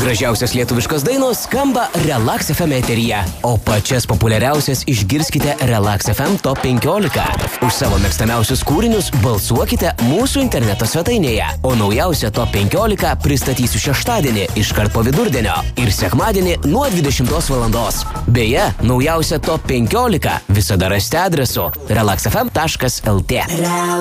gražiausios lietuviškos dainos skamba Relax FM eteryje, o pačias populiariausias išgirskite Relax FM Top 15. Už savo mėgstamiausius kūrinius balsuokite mūsų interneto svetainėje, o naujausią Top 15 pristatysiu šeštadienį iškart po vidurdienio ir sekmadienį nuo 20 valandos. Beje, naujausią Top 15 visada rasite adresu relaxfm.lt.